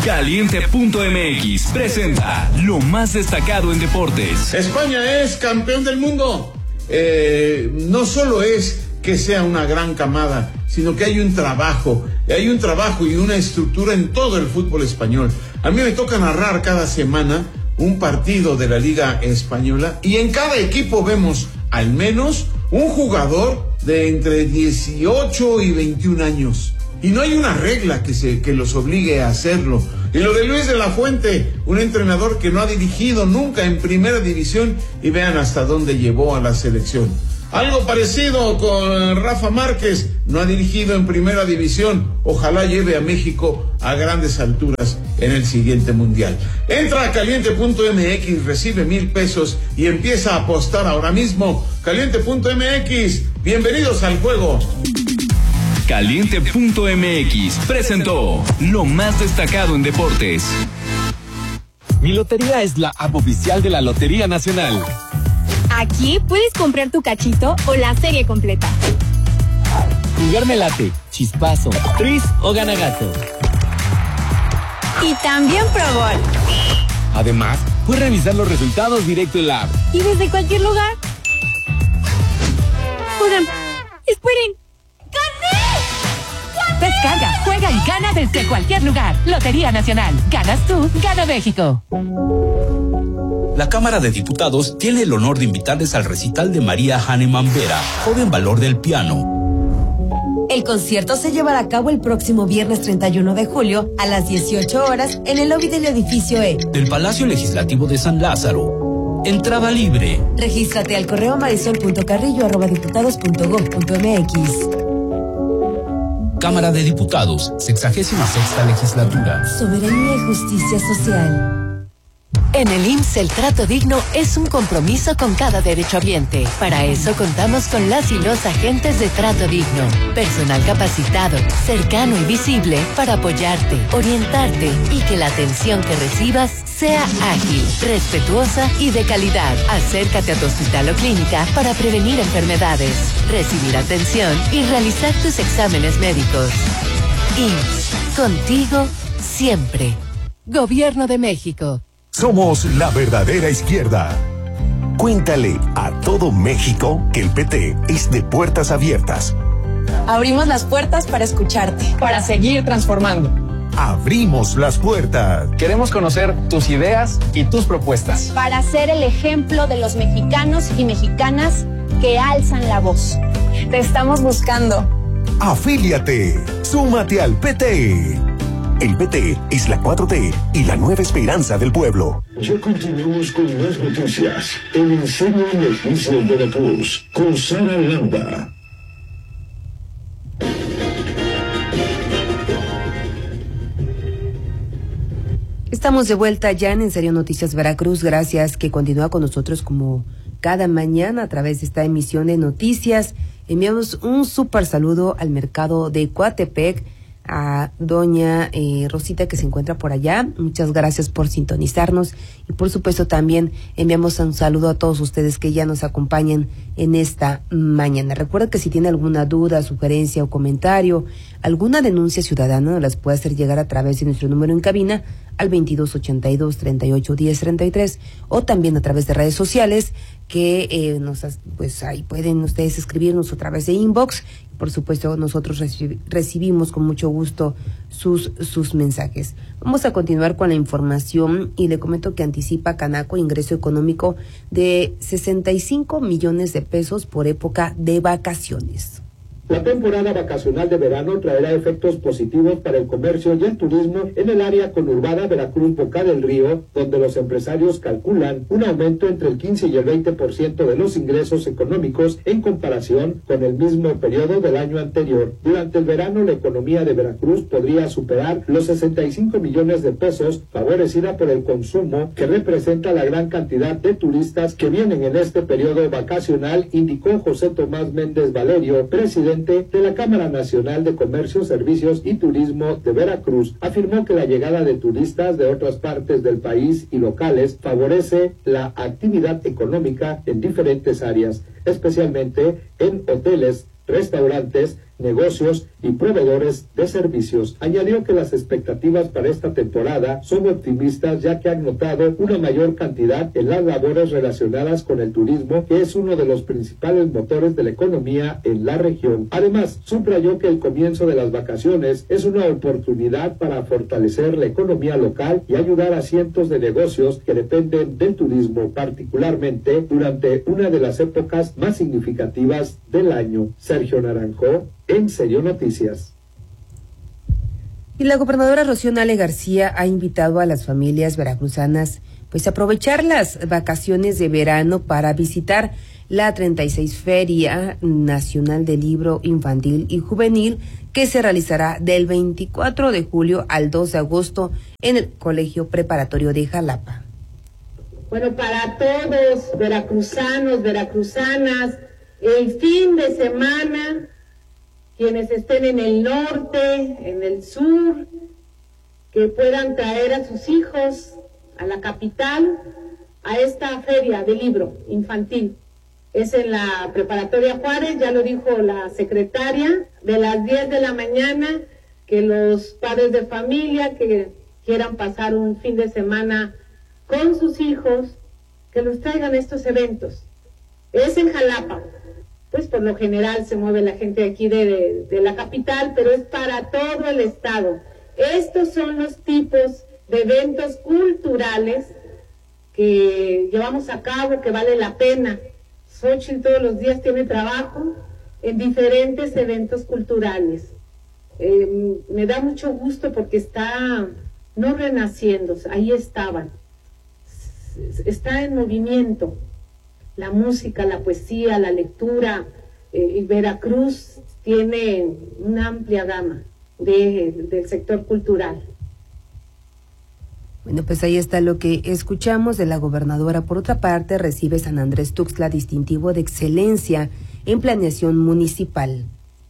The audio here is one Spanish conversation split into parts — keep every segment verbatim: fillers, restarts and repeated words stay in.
Caliente punto M X presenta lo más destacado en deportes. España es campeón del mundo. Eh, no solo es que sea una gran camada, sino que hay un trabajo, hay un trabajo y una estructura en todo el fútbol español. A mí me toca narrar cada semana un partido de la Liga Española y en cada equipo vemos al menos un jugador de entre dieciocho y veintiún años. Y no hay una regla que, se, que los obligue a hacerlo. Y lo de Luis de la Fuente, un entrenador que no ha dirigido nunca en primera división, y vean hasta dónde llevó a la selección. Algo parecido con Rafa Márquez, no ha dirigido en primera división, ojalá lleve a México a grandes alturas en el siguiente mundial. Entra a Caliente punto M X, recibe mil pesos y empieza a apostar ahora mismo. Caliente punto M X, bienvenidos al juego. Caliente punto M X presentó lo más destacado en deportes. Mi Lotería es la app oficial de la Lotería Nacional. Aquí puedes comprar tu cachito o la serie completa. Jugarme late, chispazo, tris o ganagato. Y también Pro Gol. Además, puedes revisar los resultados directo en la app. Y desde cualquier lugar. Oigan, esperen. Descarga, juega y gana desde cualquier lugar. Lotería Nacional. Ganas tú, gana México. La Cámara de Diputados tiene el honor de invitarles al recital de María Hahnemann Vera, joven valor del piano. El concierto se llevará a cabo el próximo viernes treinta y uno de julio a las dieciocho horas en el lobby del edificio E del Palacio Legislativo de San Lázaro. Entrada libre. Regístrate al correo marisol punto carrillo arroba diputados punto gob punto mx. Cámara de Diputados, sexagésima sexta legislatura. Soberanía y justicia social. En el I M S S el trato digno es un compromiso con cada derechohabiente. Para eso contamos con las y los agentes de trato digno. Personal capacitado, cercano y visible para apoyarte, orientarte y que la atención que recibas sea ágil, respetuosa y de calidad. Acércate a tu hospital o clínica para prevenir enfermedades, recibir atención y realizar tus exámenes médicos. I M S S, contigo siempre. Gobierno de México. Somos la verdadera izquierda. Cuéntale a todo México que el P T es de puertas abiertas. Abrimos las puertas para escucharte, para seguir transformando. Abrimos las puertas. Queremos conocer tus ideas y tus propuestas. Para ser el ejemplo de los mexicanos y mexicanas que alzan la voz. Te estamos buscando. Afíliate. Súmate al P T. El P T es la cuatro T y la nueva esperanza del pueblo. Ya continuamos con más noticias en Enseña Noticias Veracruz con Sara Landa. Estamos de vuelta ya en En Serio Noticias Veracruz. Gracias que continúa con nosotros como cada mañana a través de esta emisión de noticias. Enviamos un súper saludo al mercado de Coatepec, a doña eh, Rosita que se encuentra por allá. Muchas gracias por sintonizarnos y por supuesto también enviamos un saludo a todos ustedes que ya nos acompañan en esta mañana. Recuerda que si tiene alguna duda, sugerencia o comentario, alguna denuncia ciudadana, nos las puede hacer llegar a través de nuestro número en cabina al veintidós ochenta y dos, treinta y ocho, diez, treinta y tres o también a través de redes sociales que eh, nos pues ahí pueden ustedes escribirnos a través de inbox. Por supuesto, nosotros reci- recibimos con mucho gusto sus, sus mensajes. Vamos a continuar con la información y le comento que anticipa Canaco ingreso económico de sesenta y cinco millones de pesos por época de vacaciones. La temporada vacacional de verano traerá efectos positivos para el comercio y el turismo en el área conurbada Veracruz-Boca del Río, donde los empresarios calculan un aumento entre el quince y el veinte por ciento de los ingresos económicos en comparación con el mismo periodo del año anterior. Durante el verano, la economía de Veracruz podría superar los sesenta y cinco millones de pesos, favorecida por el consumo, que representa la gran cantidad de turistas que vienen en este periodo vacacional, indicó José Tomás Méndez Valerio, presidente de la Cámara Nacional de Comercio, Servicios y Turismo de Veracruz. Afirmó que la llegada de turistas de otras partes del país y locales favorece la actividad económica en diferentes áreas, especialmente en hoteles, restaurantes, negocios y proveedores de servicios. Añadió que las expectativas para esta temporada son optimistas, ya que han notado una mayor cantidad en las labores relacionadas con el turismo, que es uno de los principales motores de la economía en la región. Además, subrayó que el comienzo de las vacaciones es una oportunidad para fortalecer la economía local y ayudar a cientos de negocios que dependen del turismo, particularmente durante una de las épocas más significativas del año. Sergio Naranjo, En Serio Noticias. Y la gobernadora Rocío Nale García ha invitado a las familias veracruzanas pues a aprovechar las vacaciones de verano para visitar la treinta y seis Feria Nacional del Libro Infantil y Juvenil, que se realizará del veinticuatro de julio al dos de agosto en el Colegio Preparatorio de Jalapa. Bueno, para todos, veracruzanos, veracruzanas, el fin de semana, quienes estén en el norte, en el sur, que puedan traer a sus hijos a la capital, a esta feria de libro infantil. Es en la Preparatoria Juárez, ya lo dijo la secretaria, de las diez de la mañana, que los padres de familia que quieran pasar un fin de semana con sus hijos, que los traigan a estos eventos. Es en Jalapa, pues por lo general se mueve la gente aquí de, de, de la capital, pero es para todo el estado. Estos son los tipos de eventos culturales que llevamos a cabo, que vale la pena. Xochitl todos los días tiene trabajo en diferentes eventos culturales. Eh, me da mucho gusto porque está no renaciendo, ahí estaban. Está en movimiento. La música, la poesía, la lectura. Eh, Veracruz tiene una amplia gama de, del sector cultural. Bueno, pues ahí está lo que escuchamos de la gobernadora. Por otra parte, recibe San Andrés Tuxtla distintivo de excelencia en planeación municipal.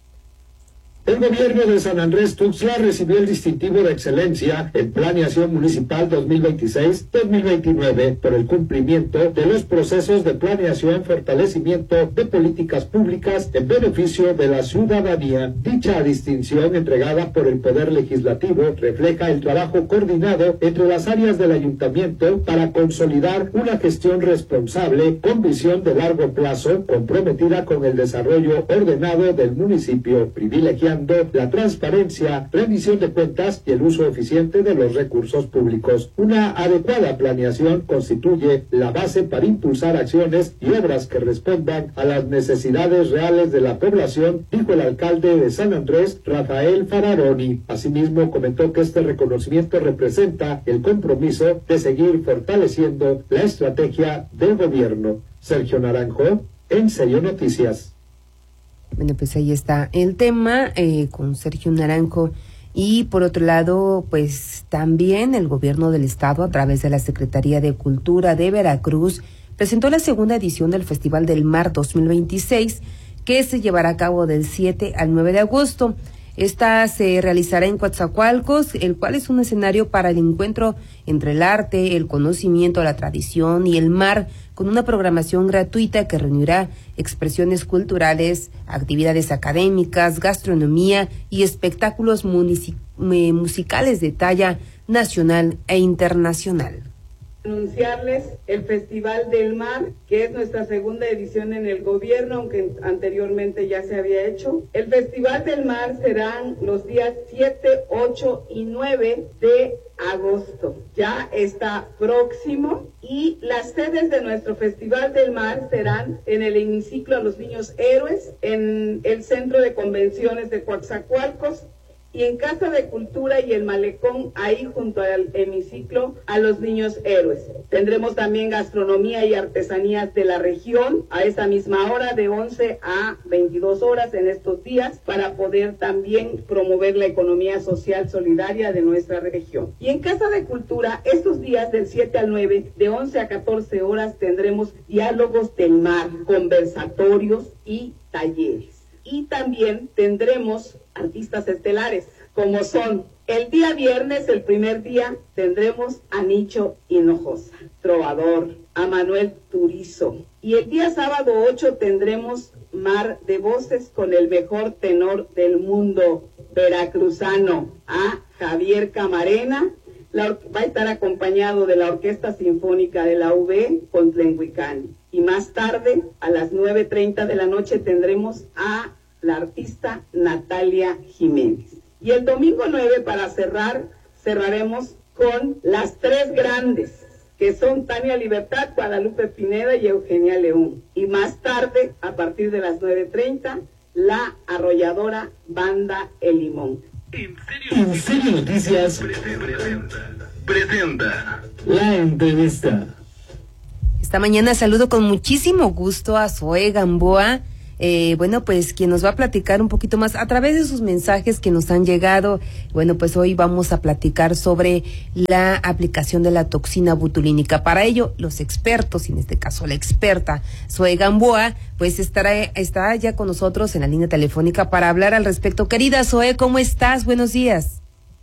El gobierno de San Andrés Tuxtla recibió el distintivo de excelencia en planeación municipal dos mil veintiséis dos mil veintinueve por el cumplimiento de los procesos de planeación, fortalecimiento de políticas públicas en beneficio de la ciudadanía. Dicha distinción, entregada por el Poder Legislativo, refleja el trabajo coordinado entre las áreas del ayuntamiento para consolidar una gestión responsable con visión de largo plazo, comprometida con el desarrollo ordenado del municipio, privilegiando la transparencia, rendición de cuentas y el uso eficiente de los recursos públicos. Una adecuada planeación constituye la base para impulsar acciones y obras que respondan a las necesidades reales de la población, dijo el alcalde de San Andrés, Rafael Fararoni. Asimismo, comentó que este reconocimiento representa el compromiso de seguir fortaleciendo la estrategia del gobierno. Sergio Naranjo, En Serio Noticias. Bueno, pues ahí está el tema eh, con Sergio Naranjo. Y por otro lado, pues también el gobierno del estado, a través de la Secretaría de Cultura de Veracruz, presentó la segunda edición del Festival del Mar dos mil veintiséis, que se llevará a cabo del siete al nueve de agosto. Esta se realizará en Coatzacoalcos, el cual es un escenario para el encuentro entre el arte, el conocimiento, la tradición y el mar, con una programación gratuita que reunirá expresiones culturales, actividades académicas, gastronomía y espectáculos munici- musicales de talla nacional e internacional. Anunciarles el Festival del Mar, que es nuestra segunda edición en el gobierno, aunque anteriormente ya se había hecho. El Festival del Mar serán los días siete, ocho y nueve de agosto. Ya está próximo y las sedes de nuestro Festival del Mar serán en el hemiciclo a los Niños Héroes, en el Centro de Convenciones de Coatzacoalcos, y en Casa de Cultura y el Malecón, ahí junto al hemiciclo a los Niños Héroes. Tendremos también gastronomía y artesanías de la región a esa misma hora, de once a veintidós horas en estos días, para poder también promover la economía social solidaria de nuestra región. Y en Casa de Cultura, estos días del siete al nueve, de once a catorce horas, tendremos diálogos del mar, conversatorios y talleres. Y también tendremos artistas estelares, como son El día viernes, el primer día, tendremos a Nicho Hinojosa, trovador, a Manuel Turizo. Y el día sábado ocho tendremos Mar de Voces con el mejor tenor del mundo veracruzano, a Javier Camarena. La va a estar acompañado de la Orquesta Sinfónica de la U B con Tlenhuicán. Y más tarde, a las nueve treinta de la noche, tendremos a la artista Natalia Jiménez. Y el domingo nueve, para cerrar, cerraremos con las tres grandes, que son Tania Libertad, Guadalupe Pineda y Eugenia León. Y más tarde, a partir de las nueve treinta, la arrolladora Banda El Limón. En Serio Noticias presenta, presenta la entrevista. Esta mañana saludo con muchísimo gusto a Zoe Gamboa. Eh, bueno, pues quien nos va a platicar un poquito más a través de sus mensajes que nos han llegado. Bueno, pues hoy vamos a platicar sobre la aplicación de la toxina botulínica. Para ello, los expertos, y en este caso la experta Zoe Gamboa, pues estará, estará ya con nosotros en la línea telefónica para hablar al respecto. Querida Zoe, ¿cómo estás? Buenos días.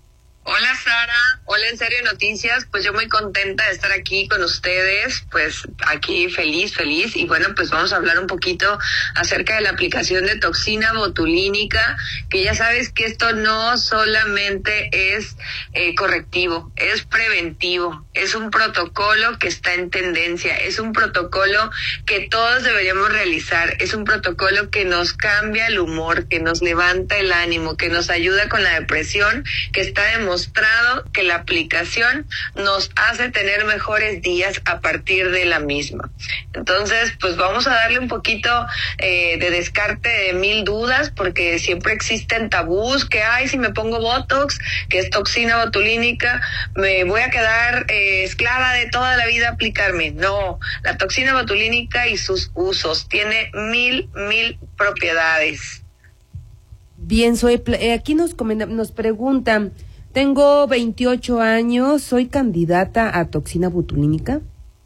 Hola Sara, hola En Serio Noticias, pues yo muy contenta de estar aquí con ustedes, pues aquí feliz, feliz, y bueno, pues vamos a hablar un poquito acerca de la aplicación de toxina botulínica, que ya sabes que esto no solamente es eh, correctivo, es preventivo, es un protocolo que está en tendencia, es un protocolo que todos deberíamos realizar, es un protocolo que nos cambia el humor, que nos levanta el ánimo, que nos ayuda con la depresión, que está demostrado mostrado que la aplicación nos hace tener mejores días a partir de la misma. Entonces, pues vamos a darle un poquito eh, de descarte de mil dudas, porque siempre existen tabús, que ay, si me pongo Botox, que es toxina botulínica, me voy a quedar eh, esclava de toda la vida aplicarme. No, la toxina botulínica y sus usos tiene mil, mil propiedades. Bien, soy, aquí nos, nos preguntan, tengo veintiocho años, ¿soy candidata a toxina botulínica?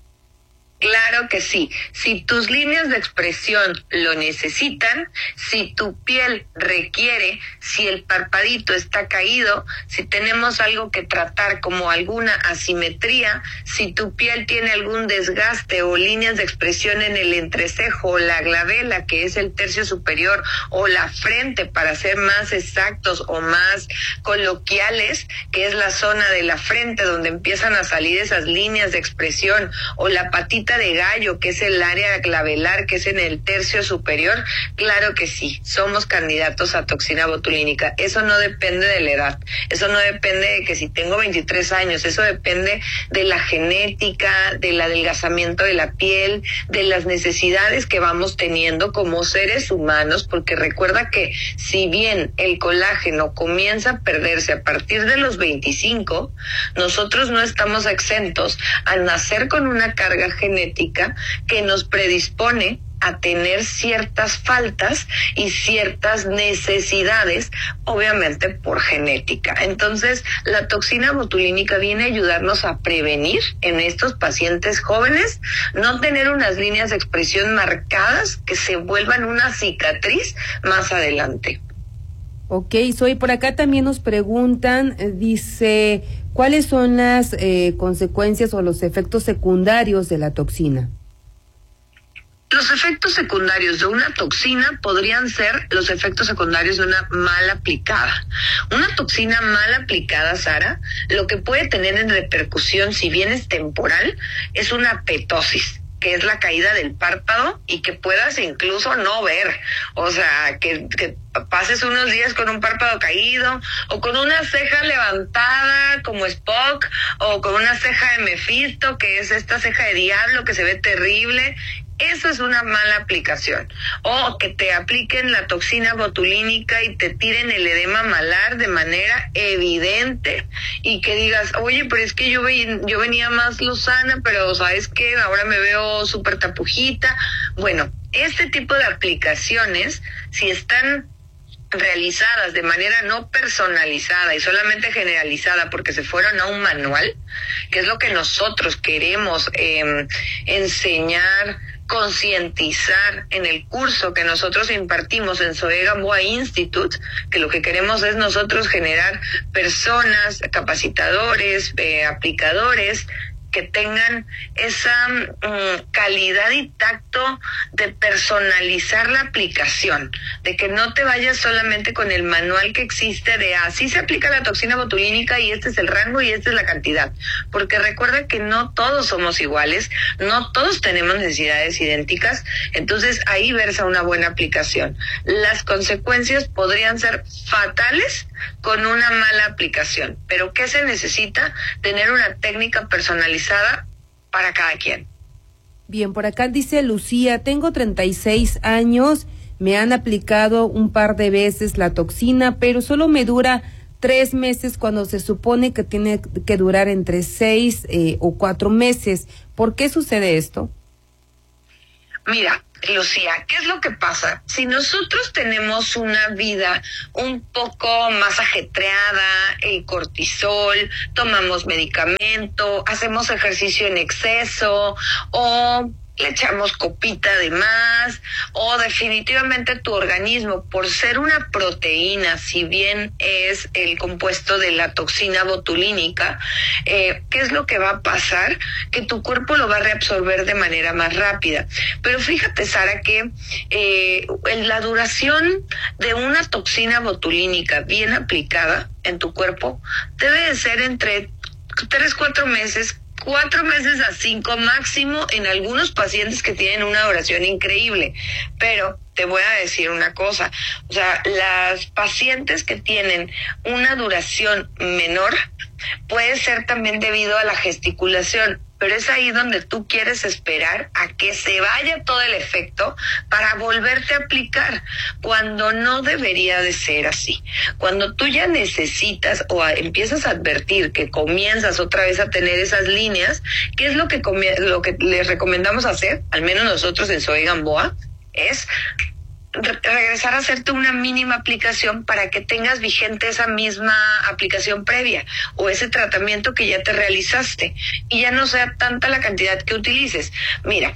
Claro que sí. Si tus líneas de expresión lo necesitan, si tu piel requiere, si el parpadito está caído, si tenemos algo que tratar como alguna asimetría, si tu piel tiene algún desgaste o líneas de expresión en el entrecejo o la glabela, que es el tercio superior, o la frente, para ser más exactos o más coloquiales, que es la zona de la frente donde empiezan a salir esas líneas de expresión, o la patita de gallo, que es el área glabelar, que es en el tercio superior, claro que sí, somos candidatos a toxina botulínica. Eso no depende de la edad, eso no depende de que si tengo veintitrés años, eso depende de la genética, del adelgazamiento de la piel, de las necesidades que vamos teniendo como seres humanos, porque recuerda que si bien el colágeno comienza a perderse a partir de los veinticinco, nosotros no estamos exentos a nacer con una carga genética que nos predispone a tener ciertas faltas y ciertas necesidades, obviamente por genética. Entonces, la toxina botulínica viene a ayudarnos a prevenir en estos pacientes jóvenes no tener unas líneas de expresión marcadas que se vuelvan una cicatriz más adelante. Ok, Soy, por acá también nos preguntan, eh, dice, ¿cuáles son las eh, consecuencias o los efectos secundarios de la toxina? Los efectos secundarios de una toxina podrían ser los efectos secundarios de una mal aplicada. Una toxina mal aplicada, Sara, lo que puede tener en repercusión, si bien es temporal, es una petosis, que es la caída del párpado y que puedas incluso no ver. O sea, que, que pases unos días con un párpado caído o con una ceja levantada como Spock o con una ceja de Mephisto, que es esta ceja de diablo que se ve terrible. Eso es una mala aplicación. O que te apliquen la toxina botulínica y te tiren el edema malar de manera evidente y que digas, oye, pero es que yo, ve, yo venía más lozana, pero ¿sabes qué? Ahora me veo súper tapujita. Bueno, este tipo de aplicaciones, si están realizadas de manera no personalizada y solamente generalizada porque se fueron a un manual, que es lo que nosotros queremos eh, enseñar, concientizar en el curso que nosotros impartimos en Zoe Gamboa Institute, que lo que queremos es nosotros generar personas, capacitadores, eh, aplicadores, que tengan esa um, calidad y tacto de personalizar la aplicación, de que no te vayas solamente con el manual que existe de así se aplica la toxina botulínica y este es el rango y esta es la cantidad, porque recuerda que no todos somos iguales, no todos tenemos necesidades idénticas, entonces ahí versa una buena aplicación. Las consecuencias podrían ser fatales con una mala aplicación, pero ¿qué se necesita? Tener una técnica personalizada para cada quien. Bien, por acá dice Lucía, tengo treinta y seis años, me han aplicado un par de veces la toxina, pero solo me dura tres meses cuando se supone que tiene que durar entre seis eh, o cuatro meses. ¿Por qué sucede esto? Mira, Lucía, ¿qué es lo que pasa? Si nosotros tenemos una vida un poco más ajetreada, el cortisol, tomamos medicamento, hacemos ejercicio en exceso o le echamos copita de más, o definitivamente tu organismo, por ser una proteína, si bien es el compuesto de la toxina botulínica, eh, ¿qué es lo que va a pasar? Que tu cuerpo lo va a reabsorber de manera más rápida. Pero fíjate, Sara, que eh, la duración de una toxina botulínica bien aplicada en tu cuerpo debe de ser entre tres, cuatro meses, cuatro meses a cinco máximo en algunos pacientes que tienen una duración increíble. Pero te voy a decir una cosa, o sea, las pacientes que tienen una duración menor puede ser también debido a la gesticulación, pero es ahí donde tú quieres esperar a que se vaya todo el efecto para volverte a aplicar, cuando no debería de ser así. Cuando tú ya necesitas o a, empiezas a advertir que comienzas otra vez a tener esas líneas, ¿qué es lo que, comie- lo que les recomendamos hacer? Al menos nosotros en Zoe Gamboa, es re- regresar a hacerte una mínima aplicación para que tengas vigente esa misma aplicación previa o ese tratamiento que ya te realizaste y ya no sea tanta la cantidad que utilices. Mira,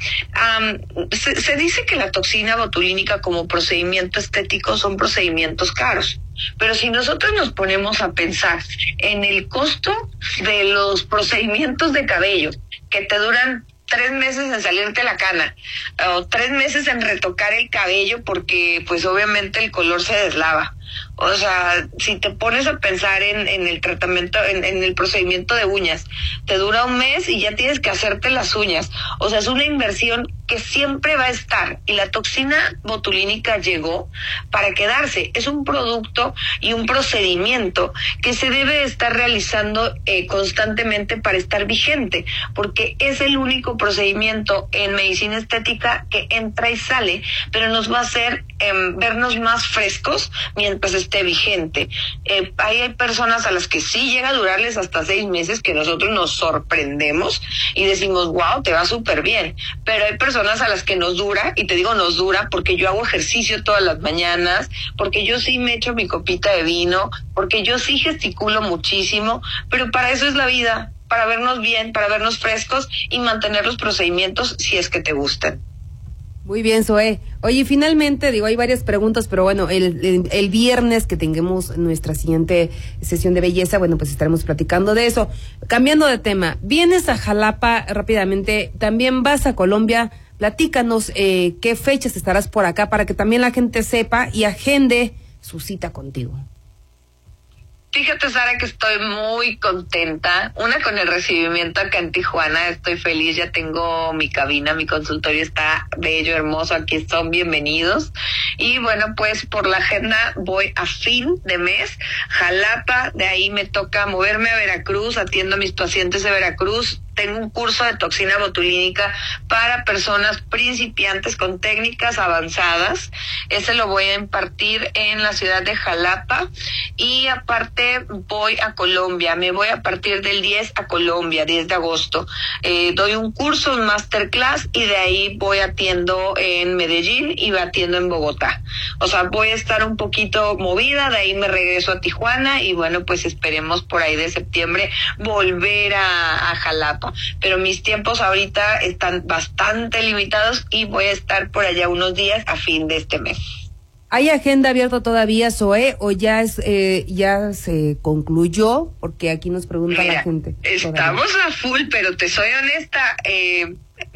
um, se, se dice que la toxina botulínica como procedimiento estético son procedimientos caros. Pero si nosotros nos ponemos a pensar en el costo de los procedimientos de cabello que te duran tres meses en salirte la cana, o tres meses en retocar el cabello porque pues obviamente el color se deslava. O sea, si te pones a pensar en, en el tratamiento, en, en el procedimiento de uñas, te dura un mes y ya tienes que hacerte las uñas. O sea, es una inversión que siempre va a estar. Y la toxina botulínica llegó para quedarse. Es un producto y un procedimiento que se debe estar realizando eh, constantemente para estar vigente, porque es el único procedimiento en medicina estética que entra y sale, pero nos va a hacer eh, vernos más frescos mientras esté vigente. Eh, ahí hay personas a las que sí llega a durarles hasta seis meses, que nosotros nos sorprendemos y decimos, wow, te va súper bien. Pero hay personas a las que nos dura, y te digo nos dura porque yo hago ejercicio todas las mañanas, porque yo sí me echo mi copita de vino, porque yo sí gesticulo muchísimo, pero para eso es la vida, para vernos bien, para vernos frescos y mantener los procedimientos si es que te gustan. Muy bien, Zoe. Oye, finalmente, digo, hay varias preguntas, pero bueno, el, el, el viernes que tengamos nuestra siguiente sesión de belleza, bueno, pues estaremos platicando de eso. Cambiando de tema, vienes a Jalapa rápidamente, también vas a Colombia, platícanos eh, qué fechas estarás por acá para que también la gente sepa y agende su cita contigo. Fíjate, Sara, que estoy muy contenta. Una, con el recibimiento acá en Tijuana, estoy feliz, ya tengo mi cabina, mi consultorio está bello, hermoso, aquí son bienvenidos. Y bueno, pues por la agenda voy a fin de mes, Jalapa, de ahí me toca moverme a Veracruz, atiendo a mis pacientes de Veracruz. Tengo un curso de toxina botulínica para personas principiantes con técnicas avanzadas. Ese lo voy a impartir en la ciudad de Jalapa. Y aparte voy a Colombia. Me voy a partir del diez a Colombia, diez de agosto. Eh, doy un curso, un masterclass, y de ahí voy atiendo en Medellín y atiendo en Bogotá. O sea, voy a estar un poquito movida, de ahí me regreso a Tijuana y bueno, pues esperemos por ahí de septiembre volver a, a Jalapa. trabajo, pero mis tiempos ahorita están bastante limitados y voy a estar por allá unos días a fin de este mes. ¿Hay agenda abierta todavía, Zoe, o ya es eh, ya se concluyó? Porque aquí nos pregunta Mira, la gente. Estamos todavía a full, pero te soy honesta, eh,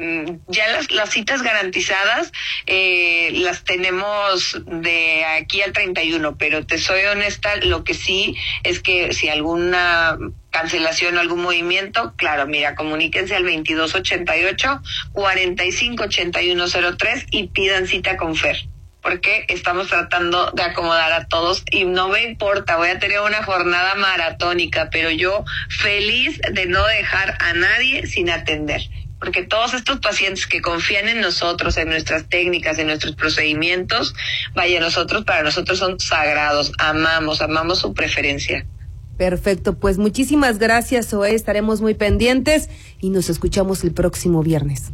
ya las, las citas garantizadas eh, las tenemos de aquí al treinta y uno, pero te soy honesta, lo que sí es que si alguna cancelación o algún movimiento, claro, mira, comuníquense al veintidós ochenta y ocho, cuarenta y cinco ochenta y uno cero tres y pidan cita con Fer, porque estamos tratando de acomodar a todos y no me importa, voy a tener una jornada maratónica, pero yo feliz de no dejar a nadie sin atender, porque todos estos pacientes que confían en nosotros, en nuestras técnicas, en nuestros procedimientos, vaya, nosotros, para nosotros son sagrados, amamos, amamos su preferencia. Perfecto, pues muchísimas gracias, Zoe, estaremos muy pendientes y nos escuchamos el próximo viernes.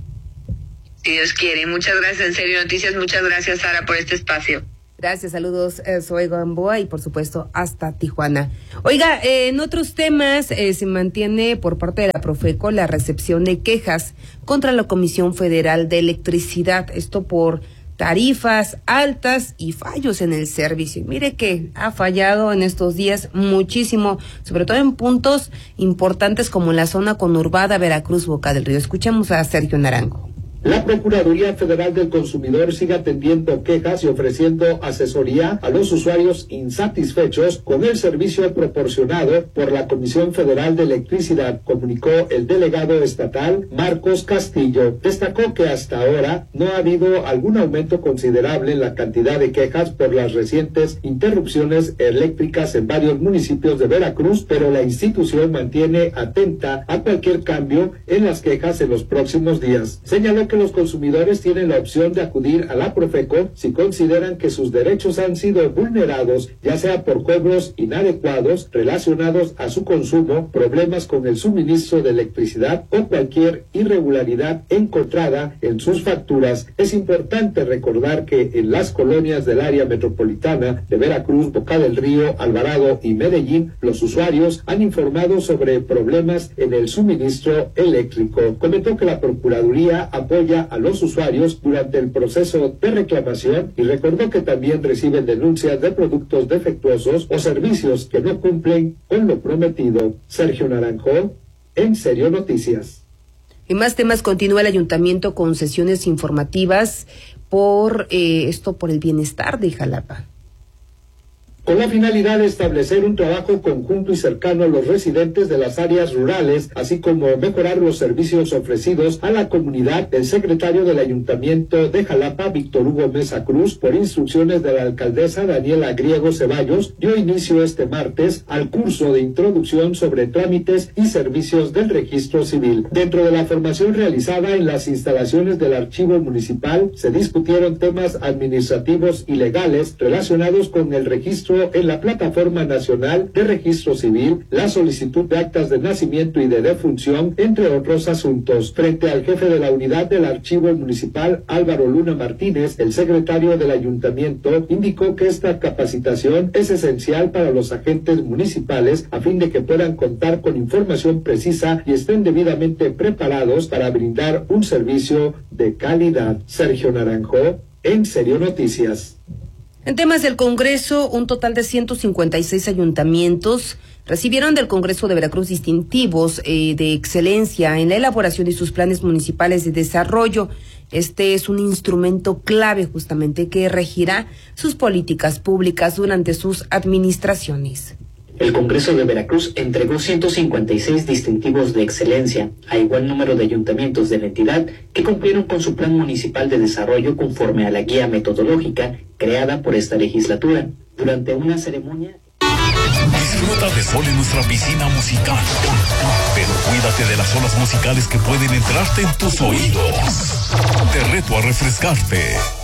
Si Dios quiere. Muchas gracias, En Serio Noticias. Muchas gracias, Sara, por este espacio. Gracias, saludos, eh, soy Gamboa y por supuesto hasta Tijuana. Oiga, eh, en otros temas eh, se mantiene por parte de la Profeco la recepción de quejas contra la Comisión Federal de Electricidad, esto por tarifas altas y fallos en el servicio. Mire que ha fallado en estos días muchísimo, sobre todo en puntos importantes como la zona conurbada Veracruz, Boca del Río. Escuchamos a Sergio Naranjo. La Procuraduría Federal del Consumidor sigue atendiendo quejas y ofreciendo asesoría a los usuarios insatisfechos con el servicio proporcionado por la Comisión Federal de Electricidad, comunicó el delegado estatal Marcos Castillo. Destacó que hasta ahora no ha habido algún aumento considerable en la cantidad de quejas por las recientes interrupciones eléctricas en varios municipios de Veracruz, pero la institución mantiene atenta a cualquier cambio en las quejas en los próximos días. Señaló que los consumidores tienen la opción de acudir a la Profeco si consideran que sus derechos han sido vulnerados, ya sea por cobros inadecuados relacionados a su consumo, problemas con el suministro de electricidad o cualquier irregularidad encontrada en sus facturas. Es importante recordar que en las colonias del área metropolitana de Veracruz, Boca del Río, Alvarado y Medellín, los usuarios han informado sobre problemas en el suministro eléctrico. Comentó que la Procuraduría apoya a los usuarios durante el proceso de reclamación y recordó que también reciben denuncias de productos defectuosos o servicios que no cumplen con lo prometido. Sergio Naranjo, En Serio Noticias. En más temas, continúa el ayuntamiento con sesiones informativas por eh, esto por el bienestar de Jalapa. Con la finalidad de establecer un trabajo conjunto y cercano a los residentes de las áreas rurales, así como mejorar los servicios ofrecidos a la comunidad, el secretario del Ayuntamiento de Jalapa, Víctor Hugo Mesa Cruz, por instrucciones de la alcaldesa Daniela Griego Ceballos, dio inicio este martes al curso de introducción sobre trámites y servicios del registro civil. Dentro de la formación realizada en las instalaciones del Archivo Municipal, se discutieron temas administrativos y legales relacionados con el registro en la Plataforma Nacional de Registro Civil, la solicitud de actas de nacimiento y de defunción, entre otros asuntos. Frente al jefe de la unidad del Archivo Municipal, Álvaro Luna Martínez, el secretario del Ayuntamiento indicó que esta capacitación es esencial para los agentes municipales a fin de que puedan contar con información precisa y estén debidamente preparados para brindar un servicio de calidad. Sergio Naranjo, En Serio Noticias. En temas del Congreso, un total de ciento cincuenta y seis ayuntamientos recibieron del Congreso de Veracruz distintivos eh, de excelencia en la elaboración de sus planes municipales de desarrollo. Este es un instrumento clave justamente que regirá sus políticas públicas durante sus administraciones. El Congreso de Veracruz entregó ciento cincuenta y seis distintivos de excelencia a igual número de ayuntamientos de la entidad que cumplieron con su plan municipal de desarrollo conforme a la guía metodológica creada por esta legislatura. Durante una ceremonia... Disfruta de sol en nuestra piscina musical, pero cuídate de las olas musicales que pueden entrarte en tus oídos. Te reto a refrescarte.